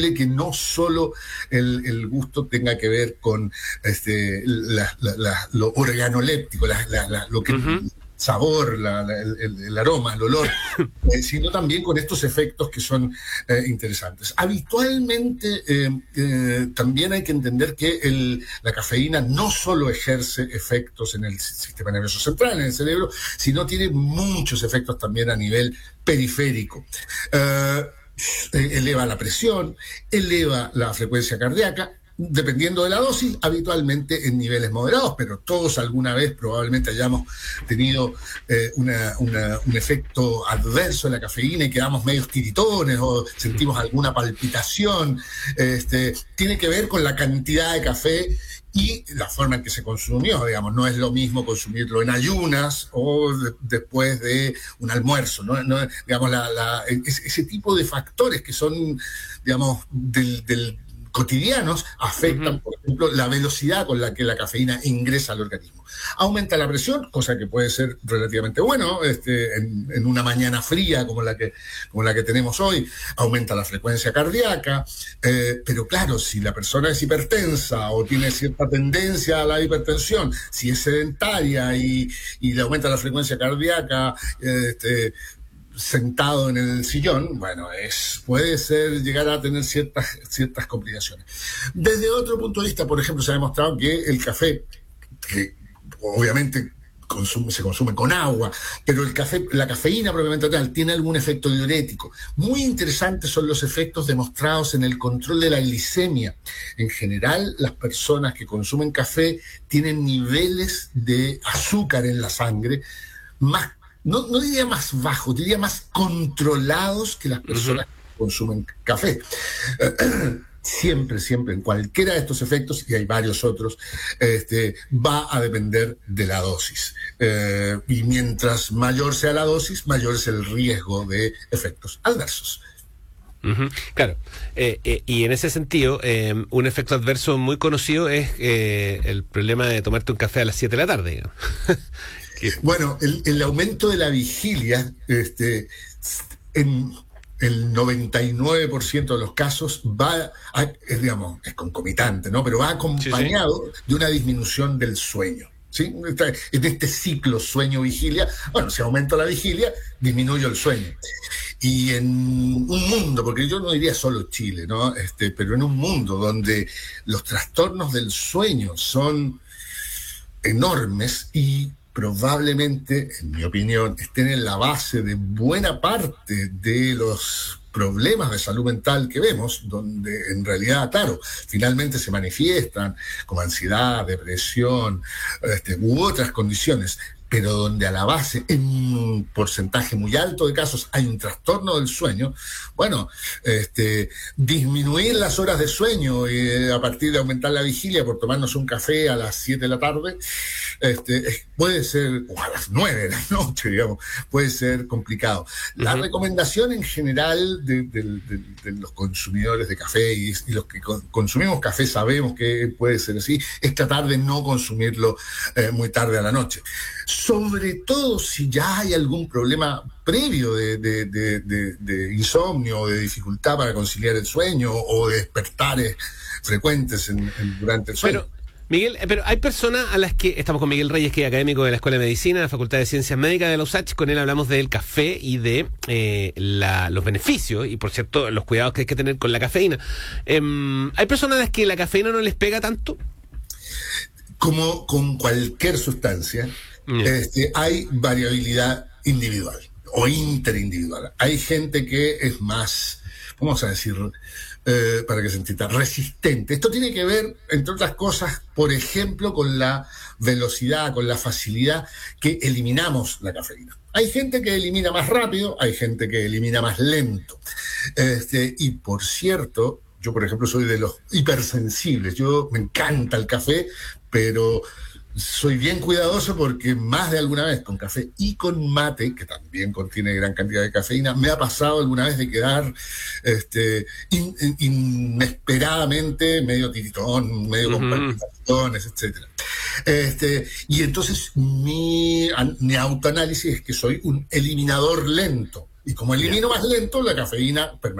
que no solo el gusto tenga que ver con lo organoléptico, lo que sabor, el aroma, el olor, sino también con estos efectos que son interesantes. Habitualmente también hay que entender que la cafeína no solo ejerce efectos en el sistema nervioso central, en el cerebro, sino tiene muchos efectos también a nivel periférico. Eleva la presión, eleva la frecuencia cardíaca, dependiendo de la dosis, habitualmente en niveles moderados, pero todos alguna vez probablemente hayamos tenido un efecto adverso de la cafeína y quedamos medios tiritones o sentimos alguna palpitación. Tiene que ver con la cantidad de café y la forma en que se consumió, digamos. No es lo mismo consumirlo en ayunas o después de un almuerzo, ¿no? Digamos, ese tipo de factores que son, digamos, del cotidianos afectan, por ejemplo, la velocidad con la que la cafeína ingresa al organismo. Aumenta la presión, cosa que puede ser relativamente bueno en una mañana fría como la que tenemos hoy. Aumenta la frecuencia cardíaca, pero claro, si la persona es hipertensa o tiene cierta tendencia a la hipertensión, si es sedentaria y le aumenta la frecuencia cardíaca, sentado en el sillón, bueno, puede llegar a tener ciertas complicaciones. Desde otro punto de vista, por ejemplo, se ha demostrado que el café, que obviamente se consume con agua, pero la cafeína propiamente tal tiene algún efecto diurético. Muy interesantes son los efectos demostrados en el control de la glicemia. En general, las personas que consumen café tienen niveles de azúcar en la sangre más, no diría más bajos, diría más controlados que las personas que consumen café. Siempre, en cualquiera de estos efectos, y hay varios otros, va a depender de la dosis. Y mientras mayor sea la dosis, mayor es el riesgo de efectos adversos. Claro, y en ese sentido, un efecto adverso muy conocido es el problema de tomarte un café a las 7 de la tarde, digamos. Bueno, el aumento de la vigilia, en el 99% de los casos es concomitante, ¿no? Pero va acompañado de una disminución del sueño. ¿Sí? En este ciclo sueño-vigilia, bueno, si aumenta la vigilia, disminuye el sueño. Y en un mundo, porque yo no diría solo Chile, ¿no? Pero en un mundo donde los trastornos del sueño son enormes y probablemente, en mi opinión, estén en la base de buena parte de los problemas de salud mental que vemos, donde en realidad, claro, finalmente se manifiestan como ansiedad, depresión, u otras condiciones, pero donde a la base, en un porcentaje muy alto de casos, hay un trastorno del sueño. Bueno, disminuir las horas de sueño a partir de aumentar la vigilia por tomarnos un café a las 7 de la tarde, puede ser, o a las 9 de la noche, digamos, puede ser complicado. La recomendación en general de los consumidores de café y los que consumimos café sabemos que puede ser así, es tratar de no consumirlo muy tarde a la noche. Sobre todo si ya hay algún problema previo de insomnio o de dificultad para conciliar el sueño o de despertares frecuentes durante el sueño. Miguel, pero hay personas a las que... Estamos con Miguel Reyes, que es académico de la Escuela de Medicina, de la Facultad de Ciencias Médicas de la USACH. Con él hablamos del café y de los beneficios y, por cierto, los cuidados que hay que tener con la cafeína. ¿Hay personas a las que la cafeína no les pega tanto? Como con cualquier sustancia, hay variabilidad individual o interindividual. Hay gente que es más, vamos a decir, para que se entienda, resistente. Esto tiene que ver, entre otras cosas, por ejemplo, con la velocidad, con la facilidad que eliminamos la cafeína. Hay gente que elimina más rápido, hay gente que elimina más lento. Y por cierto, yo, por ejemplo, soy de los hipersensibles. Me encanta el café, pero soy bien cuidadoso porque más de alguna vez con café y con mate, que también contiene gran cantidad de cafeína, me ha pasado alguna vez de quedar inesperadamente medio tiritón, medio con palpitaciones, etcétera. Y entonces mi autoanálisis es que soy un eliminador lento. Y como elimino más lento, la cafeína permanece.